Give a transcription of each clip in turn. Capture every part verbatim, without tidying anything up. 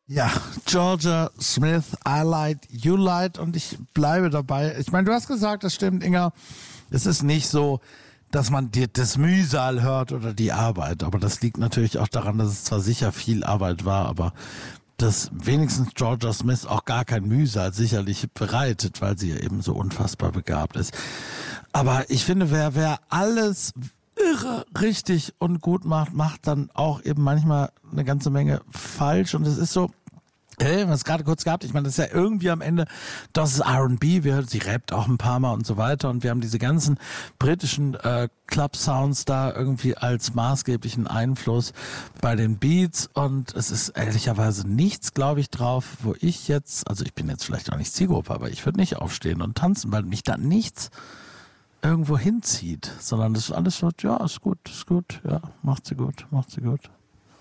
Ja, Georgia Smith, I Lied, You Lied, und ich bleibe dabei. Ich meine, du hast gesagt, das stimmt, Inga, es ist nicht so, dass man die, das Mühsal hört oder die Arbeit, aber das liegt natürlich auch daran, dass es zwar sicher viel Arbeit war, aber dass wenigstens Georgia Smith auch gar kein Mühsal sicherlich bereitet, weil sie ja eben so unfassbar begabt ist. Aber ich finde, wer, wer alles irre richtig und gut macht, macht dann auch eben manchmal eine ganze Menge falsch, und es ist so, hey, wir haben es gerade kurz gehabt, ich meine, das ist ja irgendwie am Ende, das ist R und B, wir, sie rappt auch ein paar Mal und so weiter, und wir haben diese ganzen britischen äh, Club-Sounds da irgendwie als maßgeblichen Einfluss bei den Beats, und es ist ehrlicherweise nichts, glaube ich, drauf, wo ich jetzt, also ich bin jetzt vielleicht auch nicht Zielgruppe, aber ich würde nicht aufstehen und tanzen, weil mich da nichts irgendwo hinzieht, sondern das ist alles so, ja, ist gut, ist gut, ja, macht sie gut, macht sie gut.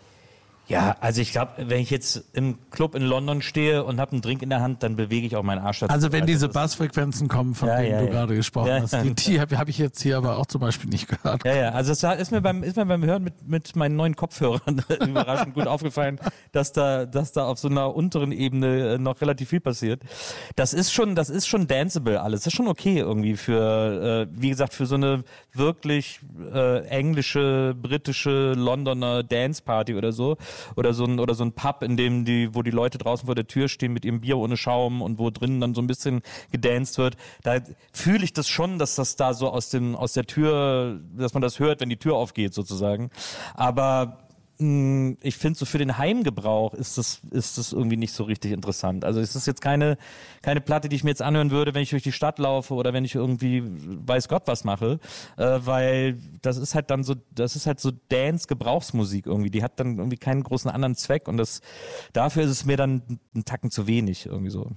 Ja, also ich glaube, wenn ich jetzt im Club in London stehe und habe einen Drink in der Hand, dann bewege ich auch meinen Arsch dazu. Also wenn diese Bassfrequenzen kommen, von ja, denen ja, du ja. gerade gesprochen ja. hast, die, die habe hab ich jetzt hier aber auch zum Beispiel nicht gehört. Ja, ja, also es ist mir beim, ist mir beim Hören mit, mit meinen neuen Kopfhörern überraschend gut aufgefallen, dass da, dass da auf so einer unteren Ebene noch relativ viel passiert. Das ist schon, das ist schon danceable alles. Das ist schon okay irgendwie für, äh, wie gesagt, für so eine wirklich äh, englische, britische Londoner Dance-Party oder so. Oder so ein, oder so ein Pub, in dem die, wo die Leute draußen vor der Tür stehen mit ihrem Bier ohne Schaum und wo drinnen dann so ein bisschen gedanced wird. Da fühle ich das schon, dass das da so aus dem, aus der Tür, dass man das hört, wenn die Tür aufgeht sozusagen. Aber mh, ich finde, so für den Heimgebrauch ist das, ist das irgendwie nicht so richtig interessant. Also es ist jetzt keine, keine Platte, die ich mir jetzt anhören würde, wenn ich durch die Stadt laufe oder wenn ich irgendwie weiß Gott was mache, äh, weil das ist halt dann so, das ist halt so Dance-Gebrauchsmusik irgendwie. Die hat dann irgendwie keinen großen anderen Zweck, und das, dafür ist es mir dann ein Tacken zu wenig irgendwie so.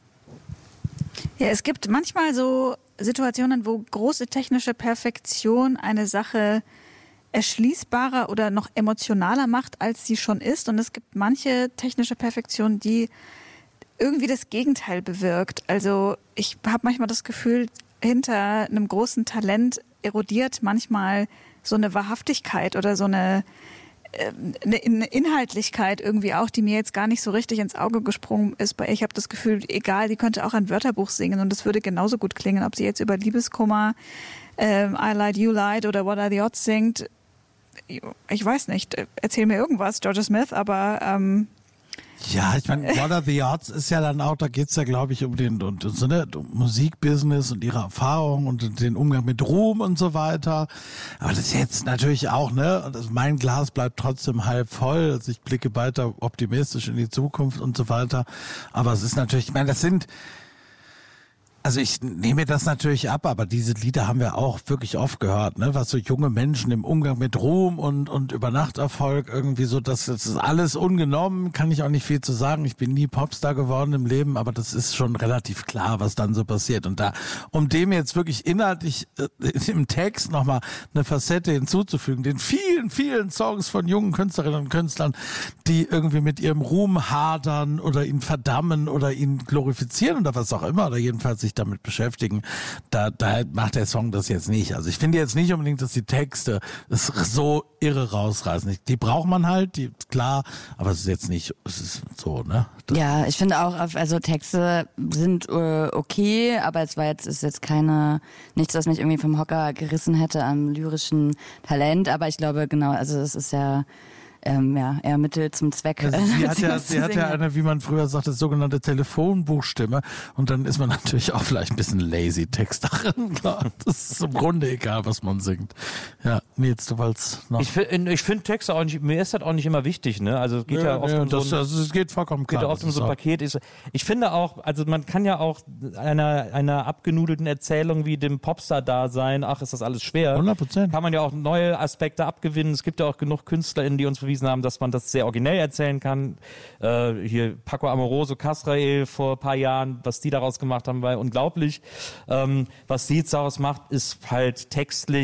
Ja, es gibt manchmal so Situationen, wo große technische Perfektion eine Sache erschließbarer oder noch emotionaler macht, als sie schon ist. Und es gibt manche technische Perfektion, die irgendwie das Gegenteil bewirkt. Also ich habe manchmal das Gefühl, hinter einem großen Talent erodiert manchmal so eine Wahrhaftigkeit oder so eine, äh, eine Inhaltlichkeit irgendwie auch, die mir jetzt gar nicht so richtig ins Auge gesprungen ist. Ich habe das Gefühl, egal, die könnte auch ein Wörterbuch singen und es würde genauso gut klingen, ob sie jetzt über Liebeskummer, äh, I Lied, You Lied oder What Are the Odds singt. Ich weiß nicht, erzähl mir irgendwas, Georgia Smith, aber ähm ja, ich meine, What Are the Odds ist ja dann auch, da geht's ja, glaube ich, um den um, so, ne, um Musikbusiness und ihre Erfahrung und den Umgang mit Ruhm und so weiter. Aber das ist jetzt natürlich auch, ne, und das, mein Glas bleibt trotzdem halb voll. Also ich blicke weiter optimistisch in die Zukunft und so weiter. Aber es ist natürlich, ich meine, das sind, also ich nehme das natürlich ab, aber diese Lieder haben wir auch wirklich oft gehört, ne? Was so junge Menschen im Umgang mit Ruhm und und Übernachterfolg irgendwie so, das, das ist alles ungenommen, kann ich auch nicht viel zu sagen. Ich bin nie Popstar geworden im Leben, aber das ist schon relativ klar, was dann so passiert. Und da, um dem jetzt wirklich inhaltlich äh, im Text nochmal eine Facette hinzuzufügen, den vielen, vielen Songs von jungen Künstlerinnen und Künstlern, die irgendwie mit ihrem Ruhm hadern oder ihn verdammen oder ihn glorifizieren oder was auch immer, oder jedenfalls sich damit beschäftigen, da, da macht der Song das jetzt nicht. Also ich finde jetzt nicht unbedingt, dass die Texte es so irre rausreißen. Die braucht man halt, die, klar, aber es ist jetzt nicht, es ist so, ne? Das ja, ich finde auch, also Texte sind äh, okay, aber es war jetzt, ist jetzt keine, nichts, was mich irgendwie vom Hocker gerissen hätte am lyrischen Talent, aber ich glaube, genau, also es ist ja Ähm, ja, eher Mittel zum Zweck. Also sie hat ja, sie hat ja eine, wie man früher sagte, sogenannte Telefonbuchstimme, und dann ist man natürlich auch vielleicht ein bisschen lazy Texterin. Klar, das ist im Grunde egal, was man singt. Ja, Nils, du wolltest noch. Ich finde ich find Texte auch nicht, mir ist das auch nicht immer wichtig, ne? Also es geht ja, ja oft ja, um das, so ein, also es geht vollkommen klar. Geht ja oft um so ein Paket. Ich, ich finde auch, also man kann ja auch einer, einer abgenudelten Erzählung wie dem Popstar-Dasein, ach, ist das alles schwer. hundert Prozent. Kann man ja auch neue Aspekte abgewinnen. Es gibt ja auch genug KünstlerInnen, die uns bewiesen haben, dass man das sehr originell erzählen kann. Äh, hier Paco Amoroso, Casrael vor ein paar Jahren, was die daraus gemacht haben, war unglaublich. Ähm, was sie jetzt daraus macht, ist halt textlich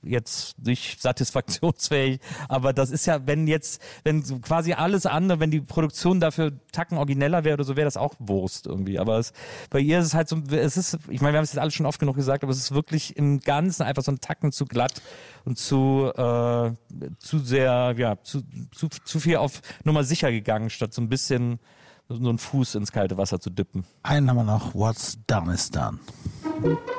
jetzt nicht satisfaktionsfähig, aber das ist ja, wenn jetzt, wenn so quasi alles andere, wenn die Produktion dafür Tacken origineller wäre oder so, wäre das auch Wurst irgendwie. Aber es, bei ihr ist es halt so, es ist, ich meine, wir haben es jetzt alles schon oft genug gesagt, aber es ist wirklich im Ganzen einfach so ein Tacken zu glatt und zu, äh, zu sehr, ja, zu, zu, zu viel auf Nummer sicher gegangen, statt so ein bisschen so einen Fuß ins kalte Wasser zu dippen. Einen haben wir noch, What's Done is Done.